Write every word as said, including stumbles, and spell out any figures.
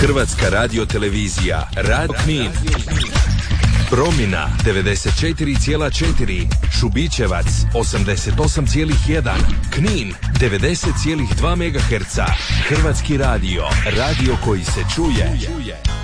Hrvatska radiotelevizija, Radio Knin. Promina devedeset četiri zarez četiri, Šubićevac osamdeset osam zarez jedan, Knin devedeset zarez dva megaherca. Hrvatski radio, radio koji se čuje.